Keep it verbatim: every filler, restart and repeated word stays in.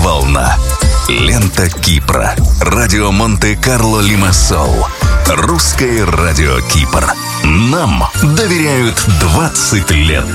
волна». Лента Кипра. Радио Монте-Карло Лимассол. Русское радио Кипр. Нам доверяют двадцать лет.